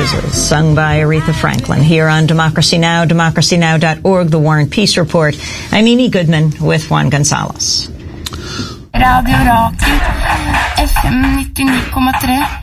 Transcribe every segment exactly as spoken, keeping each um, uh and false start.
Roses, sung by Aretha Franklin, here on Democracy Now!, democracy now dot org, The War and Peace Report. I'm Amy Goodman with Juan Gonzalez. Radio Rakel, F M ninety-nine point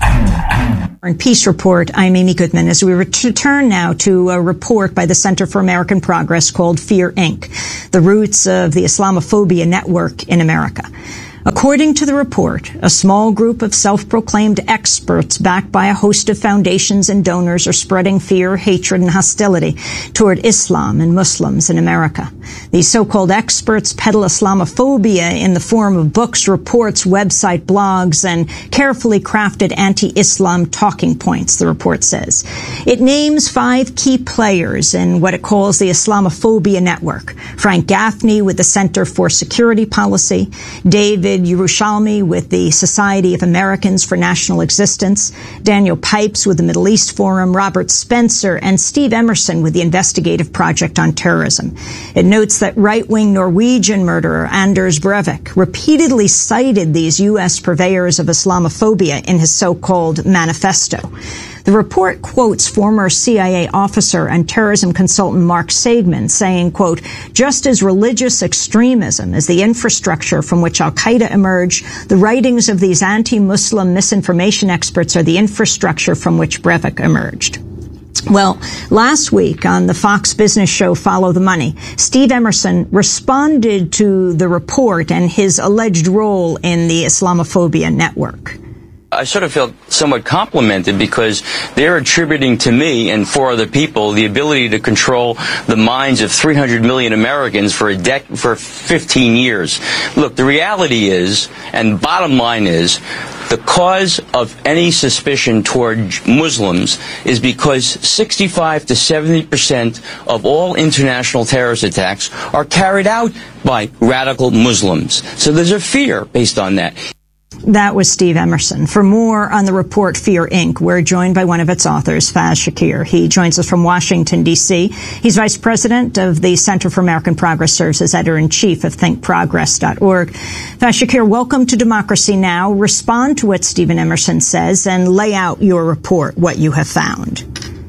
three. And Peace Report, I'm Amy Goodman. As we return now to a report by the Center for American Progress called Fear Incorporated, the roots of the Islamophobia network in America. According to the report, a small group of self-proclaimed experts backed by a host of foundations and donors are spreading fear, hatred, and hostility toward Islam and Muslims in America. These so-called experts peddle Islamophobia in the form of books, reports, website, blogs, and carefully crafted anti-Islam talking points, the report says. It names five key players in what it calls the Islamophobia network. Frank Gaffney with the Center for Security Policy, David Yerushalmi with the Society of Americans for National Existence, Daniel Pipes with the Middle East Forum, Robert Spencer, and Steve Emerson with the Investigative Project on Terrorism. It notes that right-wing Norwegian murderer Anders Breivik repeatedly cited these U S purveyors of Islamophobia in his so-called manifesto. The report quotes former C I A officer and terrorism consultant Mark Sageman saying, quote, just as religious extremism is the infrastructure from which al-Qaeda emerged, the writings of these anti-Muslim misinformation experts are the infrastructure from which Breivik emerged. Well, last week on the Fox Business show Follow the Money, Steve Emerson responded to the report and his alleged role in the Islamophobia network. I sort of felt somewhat complimented because they're attributing to me and four other people the ability to control the minds of three hundred million Americans for a dec- for fifteen years. Look, the reality is, and bottom line is, the cause of any suspicion toward Muslims is because sixty-five to seventy percent of all international terrorist attacks are carried out by radical Muslims. So there's a fear based on that. That was Steve Emerson. For more on the report Fear Incorporated, we're joined by one of its authors, Faz Shakir. He joins us from Washington, D C. He's vice president of the Center for American Progress, serves as editor-in-chief of think progress dot org. Faz Shakir, welcome to Democracy Now! Respond to what Stephen Emerson says and lay out your report, what you have found.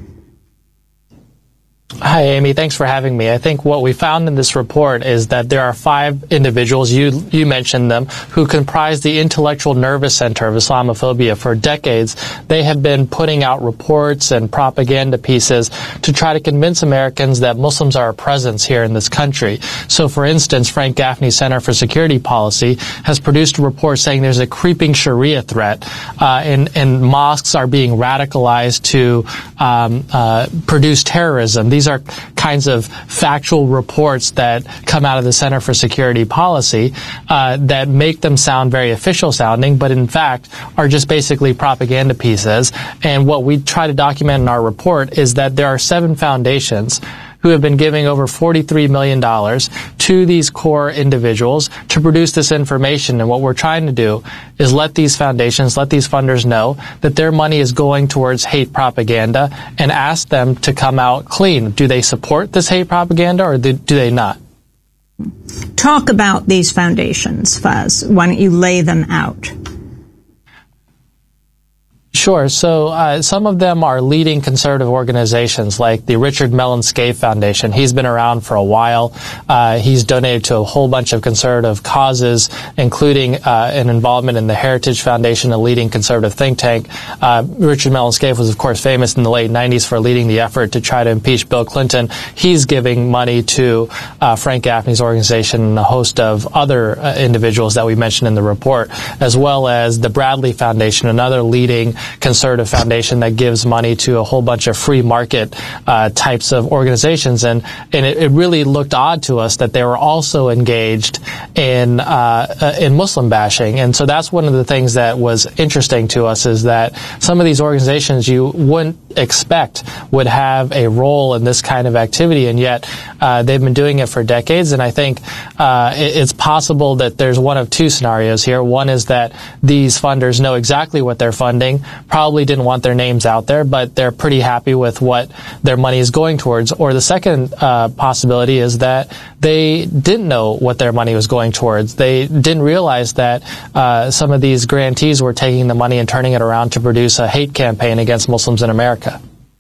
Hi, Amy. Thanks for having me. I think what we found in this report is that there are five individuals, you you mentioned them, who comprise the intellectual nervous center of Islamophobia. For decades, they have been putting out reports and propaganda pieces to try to convince Americans that Muslims are a presence here in this country. So, for instance, Frank Gaffney's Center for Security Policy has produced a report saying there's a creeping Sharia threat, uh, and, and mosques are being radicalized to um, uh, produce terrorism. These are kinds of factual reports that come out of the Center for Security Policy uh, that make them sound very official sounding, but in fact are just basically propaganda pieces. And what we try to document in our report is that there are seven foundations who have been giving over forty-three million dollars to these core individuals to produce this information. And what we're trying to do is let these foundations, let these funders know that their money is going towards hate propaganda and ask them to come out clean. Do they support this hate propaganda or do, do they not? Talk about these foundations, Faz. Why don't you lay them out? Sure. So uh, some of them are leading conservative organizations like the Richard Mellon Scaife Foundation. He's been around for a while. Uh, he's donated to a whole bunch of conservative causes, including uh, an involvement in the Heritage Foundation, a leading conservative think tank. Uh, Richard Mellon Scaife was, of course, famous in the late nineties for leading the effort to try to impeach Bill Clinton. He's giving money to uh, Frank Gaffney's organization and a host of other uh, individuals that we mentioned in the report, as well as the Bradley Foundation, another leading conservative foundation that gives money to a whole bunch of free market uh, types of organizations. And, and it, it really looked odd to us that they were also engaged in uh, uh, in Muslim bashing. And so that's one of the things that was interesting to us, is that some of these organizations you wouldn't expect would have a role in this kind of activity, and yet uh, they've been doing it for decades. And I think uh, it, it's possible that there's one of two scenarios here. One is that these funders know exactly what they're funding, probably didn't want their names out there, but they're pretty happy with what their money is going towards. Or the second uh, possibility is that they didn't know what their money was going towards. They didn't realize that uh, some of these grantees were taking the money and turning it around to produce a hate campaign against Muslims in America.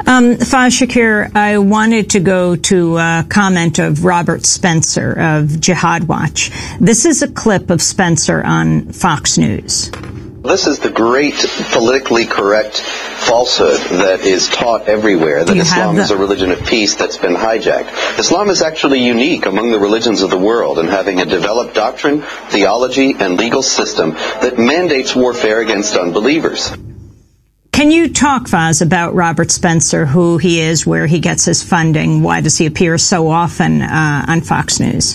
Um, Faz Shakir, I wanted to go to a comment of Robert Spencer of Jihad Watch. This is a clip of Spencer on Fox News. This is the great politically correct falsehood that is taught everywhere, that Islam is a religion of peace that's been hijacked. Islam is actually unique among the religions of the world in having a developed doctrine, theology, and legal system that mandates warfare against unbelievers. Can you talk, Faz, about Robert Spencer, who he is, where he gets his funding? Why does he appear so often uh, on Fox News?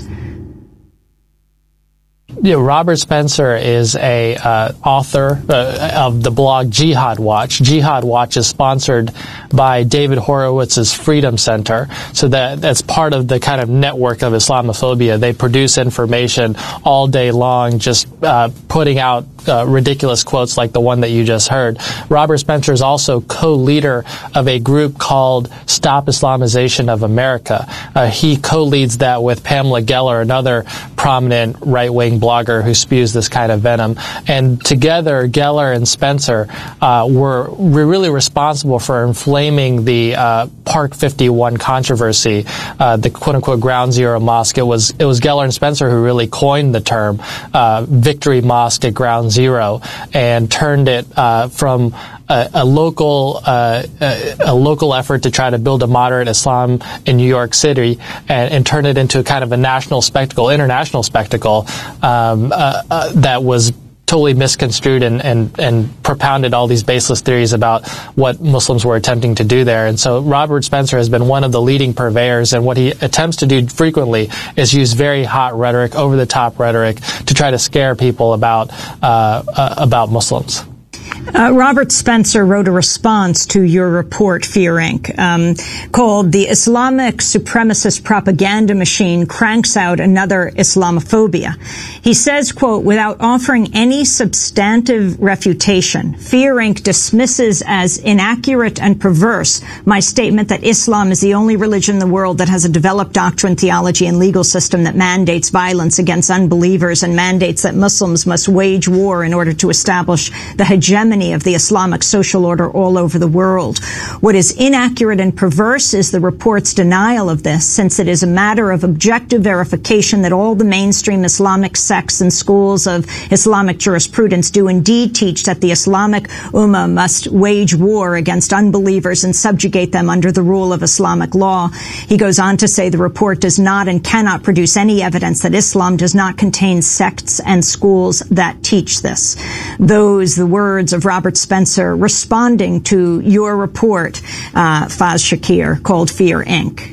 Yeah, Robert Spencer is a uh, author uh, of the blog Jihad Watch. Jihad Watch is sponsored by David Horowitz's Freedom Center, so that that's part of the kind of network of Islamophobia. They produce information all day long, just uh, putting out uh, ridiculous quotes like the one that you just heard. Robert Spencer is also co-leader of a group called Stop Islamization of America. Uh, he co-leads that with Pamela Geller, another prominent right-wing blogger who spews this kind of venom. And together, Geller and Spencer uh, were, were really responsible for inflaming the uh, Park fifty-one controversy, uh, the quote-unquote Ground Zero Mosque. It was it was Geller and Spencer who really coined the term uh, Victory Mosque at Ground Zero and turned it uh, from A, a local uh, a, a local effort to try to build a moderate Islam in New York City and, and turn it into a kind of a national spectacle, international spectacle um, uh, uh, that was totally misconstrued and, and, and propounded all these baseless theories about what Muslims were attempting to do there. And so Robert Spencer has been one of the leading purveyors, and what he attempts to do frequently is use very hot rhetoric, over-the-top rhetoric, to try to scare people about uh, uh, about Muslims. Uh, Robert Spencer wrote a response to your report, Fear Incorporated, um, called "The Islamic Supremacist Propaganda Machine Cranks Out Another Islamophobia." He says, quote, "Without offering any substantive refutation, Fear Incorporated dismisses as inaccurate and perverse my statement that Islam is the only religion in the world that has a developed doctrine, theology, and legal system that mandates violence against unbelievers and mandates that Muslims must wage war in order to establish the hegemony of the Islamic social order all over the world. What is inaccurate and perverse is the report's denial of this, since it is a matter of objective verification that all the mainstream Islamic sects and schools of Islamic jurisprudence do indeed teach that the Islamic Ummah must wage war against unbelievers and subjugate them under the rule of Islamic law." He goes on to say the report does not and cannot produce any evidence that Islam does not contain sects and schools that teach this. Those, the words of Robert Spencer responding to your report, uh, Faz Shakir, called Fear Incorporated.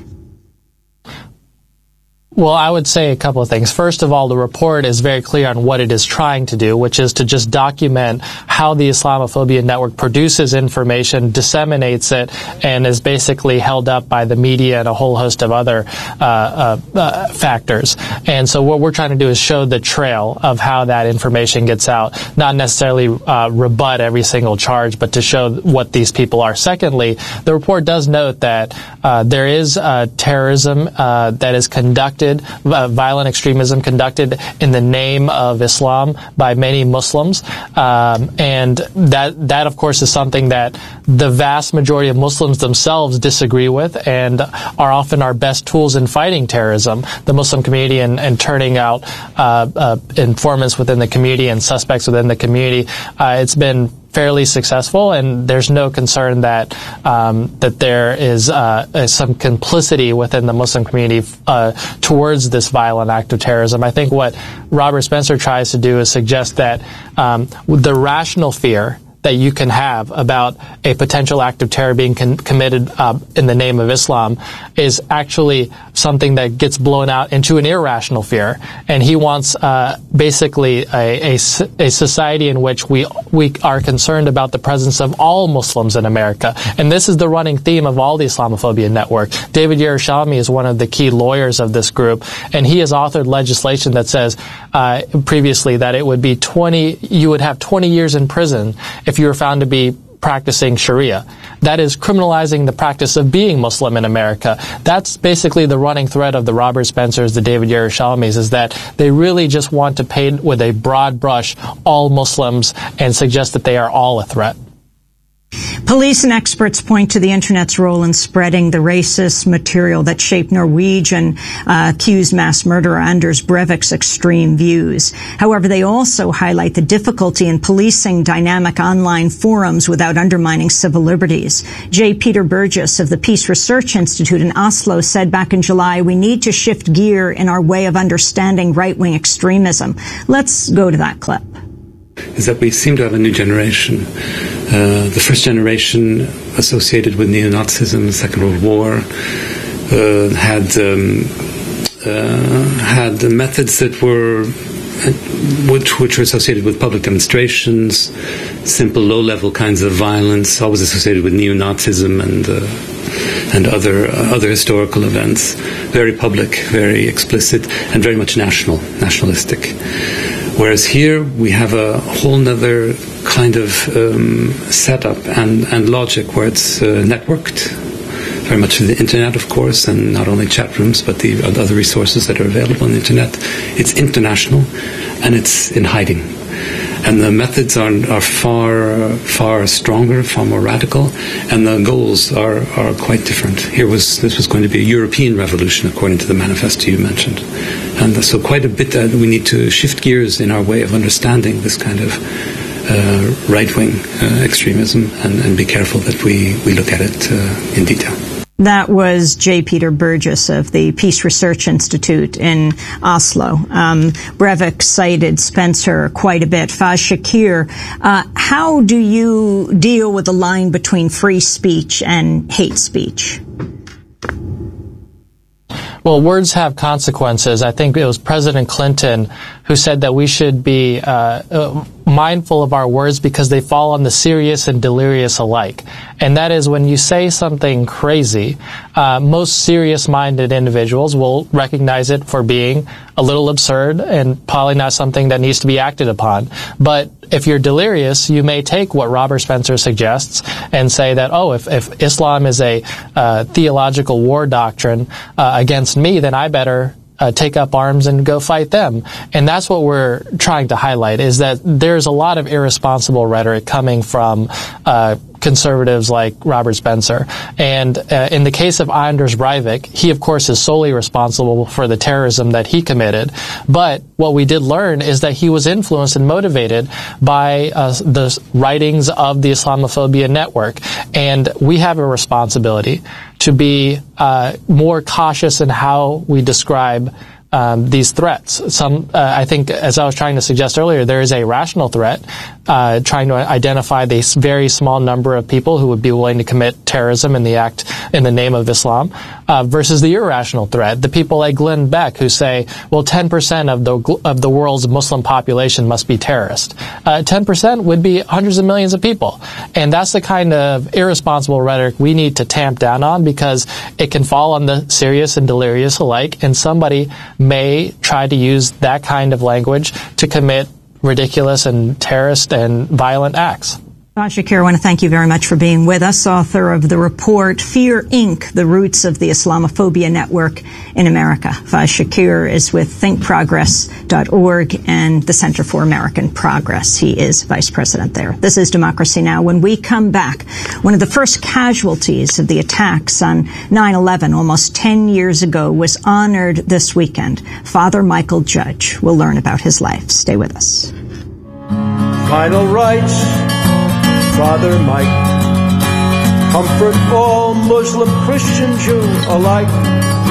Well, I would say a couple of things. First of all, the report is very clear on what it is trying to do, which is to just document how the Islamophobia Network produces information, disseminates it, and is basically held up by the media and a whole host of other uh, uh, uh, factors. And so what we're trying to do is show the trail of how that information gets out, not necessarily uh, rebut every single charge, but to show what these people are. Secondly, the report does note that uh, there is uh, terrorism uh, that is conducted Uh, violent extremism conducted in the name of Islam by many Muslims, um, and that that of course is something that the vast majority of Muslims themselves disagree with, and are often our best tools in fighting terrorism. The Muslim community and, and turning out uh, uh, informants within the community and suspects within the community. Uh, it's been fairly successful, and there's no concern that um, that there is uh, some complicity within the Muslim community uh, towards this violent act of terrorism. I think what Robert Spencer tries to do is suggest that um, the rational fear that you can have about a potential act of terror being con- committed uh, in the name of Islam is actually something that gets blown out into an irrational fear. And he wants uh, basically a, a, a society in which we we are concerned about the presence of all Muslims in America. And this is the running theme of all the Islamophobia Network. David Yerushalmi is one of the key lawyers of this group, and he has authored legislation that says uh, previously that it would be twenty, you would have twenty years in prison if you were found to be practicing Sharia. That is criminalizing the practice of being Muslim in America. That's basically the running thread of the Robert Spencers, the David Yerushalmis, is that they really just want to paint with a broad brush all Muslims and suggest that they are all a threat. Police and experts point to the Internet's role in spreading the racist material that shaped Norwegian uh, accused mass murderer Anders Breivik's extreme views. However, they also highlight the difficulty in policing dynamic online forums without undermining civil liberties. J. Peter Burgess of the Peace Research Institute in Oslo said back in July, we need to shift gear in our way of understanding right-wing extremism. Let's go to that clip. Is that we seem to have a new generation. Uh, the first generation associated with neo-Nazism, the Second World War, uh, had um, uh, had the methods that were which which were associated with public demonstrations, simple low-level kinds of violence, always associated with neo-Nazism and uh, and other uh, other historical events. Very public, very explicit, and very much national, nationalistic. Whereas here we have a whole other kind of um, setup and, and logic where it's uh, networked, very much through the internet, of course, and not only chat rooms, but the other resources that are available on the internet. It's international, and it's in hiding. And the methods are, are far, far stronger, far more radical, and the goals are, are quite different. Here was this was going to be a European revolution, according to the manifesto you mentioned, and so quite a bit that we need to shift gears in our way of understanding this kind of uh, right-wing uh, extremism, and, and be careful that we we look at it uh, in detail. That was J. Peter Burgess of the Peace Research Institute in Oslo. Um, Breivik cited Spencer quite a bit. Faz Shakir, uh, how do you deal with the line between free speech and hate speech? Well, words have consequences. I think it was President Clinton who said that we should be uh, uh, mindful of our words because they fall on the serious and delirious alike. And that is when you say something crazy, uh, most serious-minded individuals will recognize it for being a little absurd and probably not something that needs to be acted upon. But if you're delirious, you may take what Robert Spencer suggests and say that, oh, if, if Islam is a uh, theological war doctrine uh, against me, then I better Uh, take up arms and go fight them. And that's what we're trying to highlight, is that there's a lot of irresponsible rhetoric coming from uh, conservatives like Robert Spencer. And uh, in the case of Anders Breivik, he, of course, is solely responsible for the terrorism that he committed. But what we did learn is that he was influenced and motivated by uh, the writings of the Islamophobia network. And we have a responsibility to be uh, more cautious in how we describe Um, these threats. Some, uh, I think, as I was trying to suggest earlier, there is a rational threat, uh, trying to identify this very small number of people who would be willing to commit terrorism in the act, in the name of Islam, uh, versus the irrational threat, the people like Glenn Beck who say, well, ten percent of the, of the world's Muslim population must be terrorist. Uh, ten percent would be hundreds of millions of people. And that's the kind of irresponsible rhetoric we need to tamp down on, because it can fall on the serious and delirious alike, and somebody may try to use that kind of language to commit ridiculous and terrorist and violent acts. Faz Shakir, I want to thank you very much for being with us, author of the report Fear Incorporated, The Roots of the Islamophobia Network in America. Faz Shakir is with think progress dot org and the Center for American Progress. He is vice president there. This is Democracy Now! When we come back, one of the first casualties of the attacks on nine eleven almost ten years ago was honored this weekend. Father Michael Judge. We'll learn about his life. Stay with us. Final rites, Father Mike, comfort all Muslim, Christian, Jew alike.